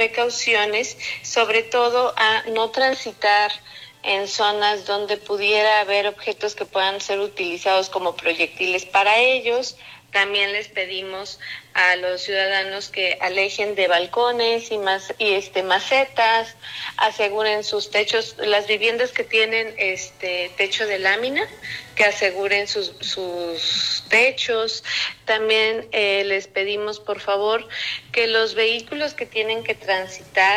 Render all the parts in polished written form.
precauciones, sobre todo a no transitar en zonas donde pudiera haber objetos que puedan ser utilizados como proyectiles para ellos. También les pedimos a los ciudadanos que alejen de balcones y macetas, aseguren sus techos, las viviendas que tienen techo de lámina, que aseguren sus techos. También les pedimos, por favor, que los vehículos que tienen que transitar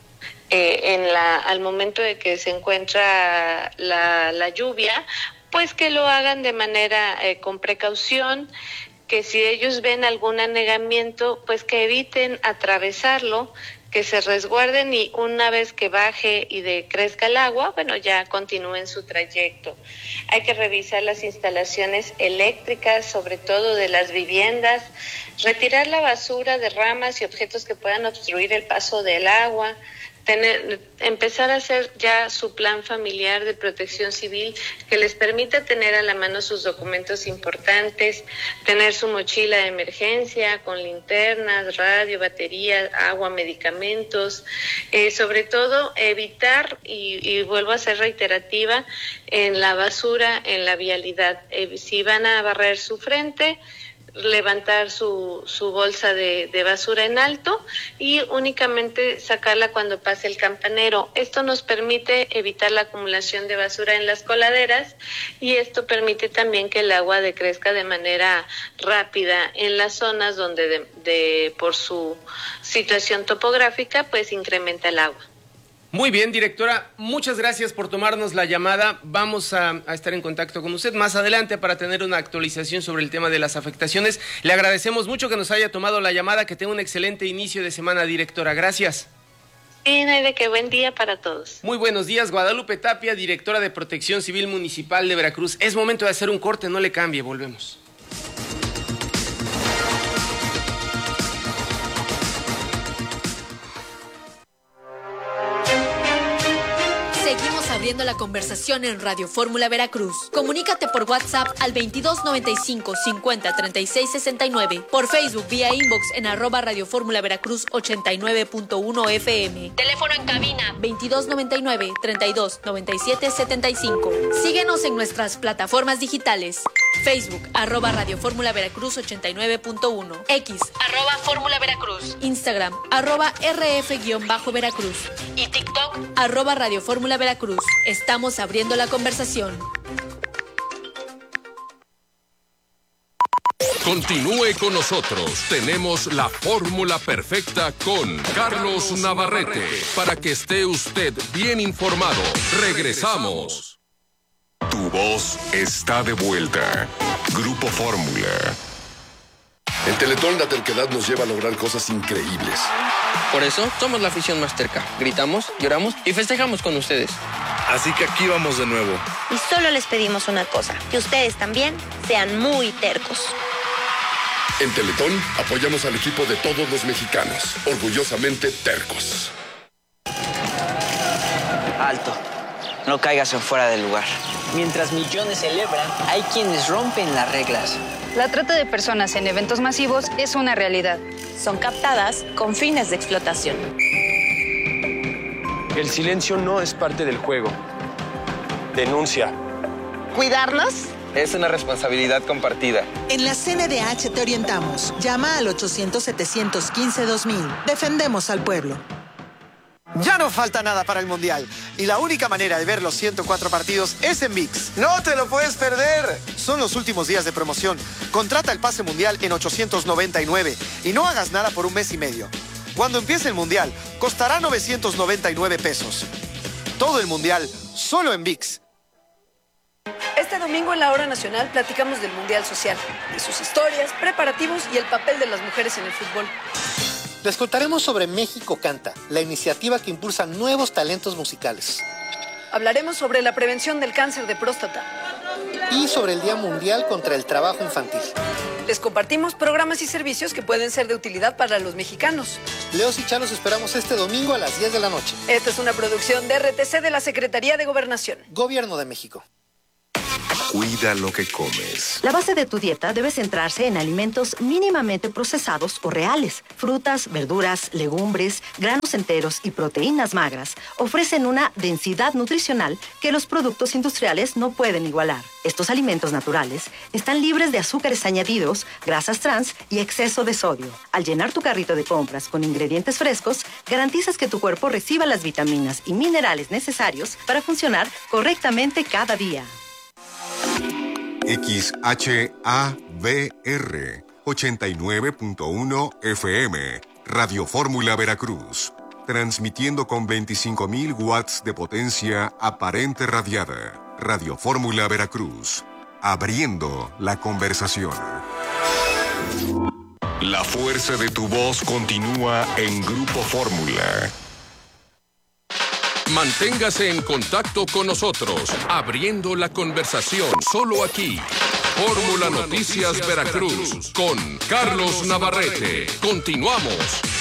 al momento de que se encuentra la lluvia, pues que lo hagan de manera con precaución, que si ellos ven algún anegamiento, pues que eviten atravesarlo, que se resguarden y una vez que baje y decrezca el agua, bueno, ya continúen su trayecto. Hay que revisar las instalaciones eléctricas, sobre todo de las viviendas, retirar la basura de ramas y objetos que puedan obstruir el paso del agua, empezar a hacer ya su plan familiar de protección civil que les permita tener a la mano sus documentos importantes, tener su mochila de emergencia con linternas, radio, batería, agua, medicamentos, sobre todo evitar, y vuelvo a ser reiterativa, en la basura, en la vialidad. Si van a barrer su frente, levantar su bolsa de basura en alto y únicamente sacarla cuando pase el campanero. Esto nos permite evitar la acumulación de basura en las coladeras y esto permite también que el agua decrezca de manera rápida en las zonas donde por su situación topográfica pues incrementa el agua. Muy bien, directora, muchas gracias por tomarnos la llamada. Vamos a estar en contacto con usted más adelante para tener una actualización sobre el tema de las afectaciones. Le agradecemos mucho que nos haya tomado la llamada, que tenga un excelente inicio de semana, directora. Gracias. Sí, no hay de qué. Buen día para todos. Muy buenos días, Guadalupe Tapia, directora de Protección Civil Municipal de Veracruz. Es momento de hacer un corte, no le cambie, volvemos. Seguimos abriendo la conversación en Radio Fórmula Veracruz. Comunícate por WhatsApp al 2295 50 36 69, por Facebook vía inbox en @Radio Fórmula Veracruz 89.1 FM. Teléfono en cabina 2299 32 97 75. Síguenos en nuestras plataformas digitales. Facebook @Radio Fórmula Veracruz 89.1, X @Fórmula Veracruz, Instagram @RF-Veracruz y TikTok @Radio Fórmula Veracruz. Estamos abriendo la conversación. Continúe con nosotros. Tenemos la fórmula perfecta con Carlos Navarrete para que esté usted bien informado. Regresamos. Tu voz está de vuelta. Grupo Fórmula. En Teletón la terquedad nos lleva a lograr cosas increíbles. Por eso somos la afición más terca. Gritamos, lloramos y festejamos con ustedes. Así que aquí vamos de nuevo. Y solo les pedimos una cosa, que ustedes también sean muy tercos. En Teletón apoyamos al equipo de todos los mexicanos, orgullosamente tercos. Alto, no caigas en fuera del lugar. Mientras millones celebran, hay quienes rompen las reglas. La trata de personas en eventos masivos es una realidad. Son captadas con fines de explotación. El silencio no es parte del juego. Denuncia. ¿Cuidarnos? Es una responsabilidad compartida. En la CNDH te orientamos. Llama al 800-715-2000. Defendemos al pueblo. Ya no falta nada para el Mundial. Y la única manera de ver los 104 partidos es en ViX. ¡No te lo puedes perder! Son los últimos días de promoción. Contrata el pase mundial en 899 y no hagas nada por un mes y medio. Cuando empiece el Mundial, costará 999 pesos. Todo el Mundial, solo en ViX. Este domingo en la Hora Nacional platicamos del Mundial Social, de sus historias, preparativos y el papel de las mujeres en el fútbol. Les contaremos sobre México Canta, la iniciativa que impulsa nuevos talentos musicales. Hablaremos sobre la prevención del cáncer de próstata. Y sobre el Día Mundial contra el Trabajo Infantil. Les compartimos programas y servicios que pueden ser de utilidad para los mexicanos. Leos y Chalos esperamos este domingo a las 10 de la noche. Esta es una producción de RTC de la Secretaría de Gobernación. Gobierno de México. Cuida lo que comes. La base de tu dieta debe centrarse en alimentos mínimamente procesados o reales. Frutas, verduras, legumbres, granos enteros y proteínas magras ofrecen una densidad nutricional que los productos industriales no pueden igualar. Estos alimentos naturales están libres de azúcares añadidos, grasas trans y exceso de sodio. Al llenar tu carrito de compras con ingredientes frescos, garantizas que tu cuerpo reciba las vitaminas y minerales necesarios para funcionar correctamente cada día. XHABR 89.1 FM, Radio Fórmula Veracruz, transmitiendo con 25.000 watts de potencia aparente radiada. Radio Fórmula Veracruz, abriendo la conversación. La fuerza de tu voz continúa en Grupo Fórmula. Manténgase en contacto con nosotros, abriendo la conversación solo aquí. Fórmula Noticias Veracruz con Carlos Navarrete. Continuamos.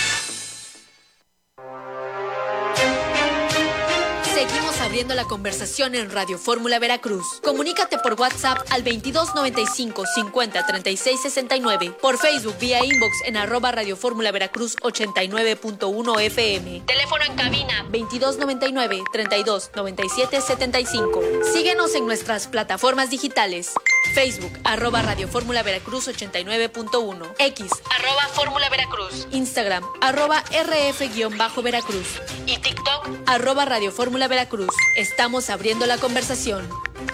Seguimos abriendo la conversación en Radio Fórmula Veracruz. Comunícate por WhatsApp al 2295 50 36 69. Por Facebook vía inbox en @Radio Fórmula Veracruz 89.1 FM. Teléfono en cabina 2299 32 97 75. Síguenos en nuestras plataformas digitales. Facebook @Radio Fórmula Veracruz 89.1. X @Fórmula Veracruz. Instagram @RF-Veracruz. Y TikTok @Radio Fórmula Veracruz. Estamos abriendo la conversación.